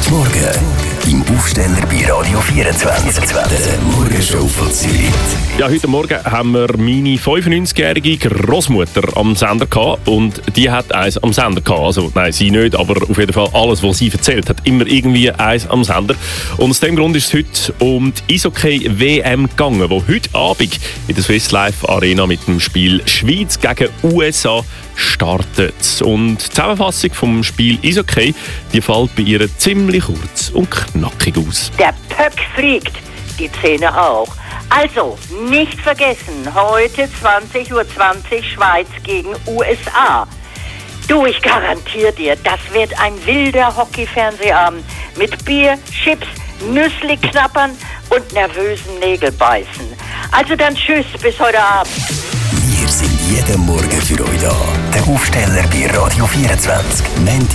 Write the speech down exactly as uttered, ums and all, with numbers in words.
Morgen im Aufsteller bei Radio vierundzwanzig. Der Morgenshow von Zürich. Ja, heute Morgen haben wir meine fünfundneunzigjährige Großmutter am Sender gehabt und die hat eins am Sender gehabt. Also nein, sie nicht, aber auf jeden Fall alles, was sie erzählt hat, immer irgendwie eins am Sender. Und aus dem Grund ist es heute um die Eishockey-W M gegangen, wo heute Abend in der Swiss Life Arena mit dem Spiel Schweiz gegen U S A startet. Und die Zusammenfassung vom Spiel Eishockey, die fällt bei ihr ziemlich kurz und knackig aus. Der Pöck fliegt, die Zähne auch. Also, nicht vergessen, heute zwanzig Uhr zwanzig Schweiz gegen U S A. Du, ich garantiere dir, das wird ein wilder Hockey-Fernsehabend mit Bier, Chips, Nüssli knappern und nervösen Nägelbeißen. Also dann tschüss, bis heute Abend. Wir sind jeden Morgen für euch da. Der Aufsteller bei Radio vierundzwanzig. Montag